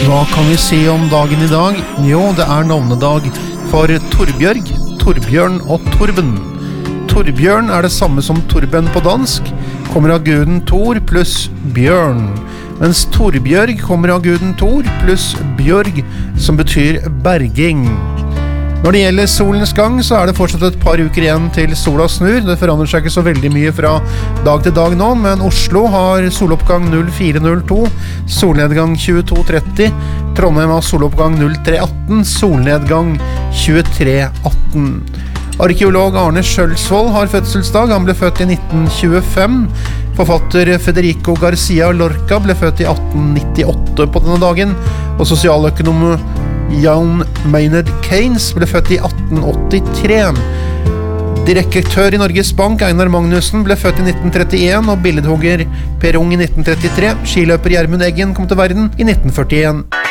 Hva kan vi si om dagen I dag? Jo, det navnedag for Torbjørg, Torbjørn og Torben. Torbjørn det samme som Torben på dansk, kommer av guden Thor pluss Bjørn, mens Torbjørg kommer av guden Thor pluss Bjørg, som betyr berging. Når det gjelder solens gang, så det fortsatt et par uker igjen til sola snur. Det forandrer seg ikke så veldig mye fra dag til dag nå, men Oslo har soloppgang 04:02, solnedgang 22:30, Trondheim har soloppgang 03:18, solnedgang 23:18. Arkeolog Arne Skjølsvold har fødselsdag. Han ble født I 1925. Forfatter Federico Garcia Lorca ble født I 1898 på denne dagen, og sosialøkonom John Maynard Keynes ble født I 1883. Direktør I Norges Bank Einar Magnussen ble født I 1931, og billedhugger Per Ung I 1933. Skiløper Gjermund Eggen kom til verden I 1941.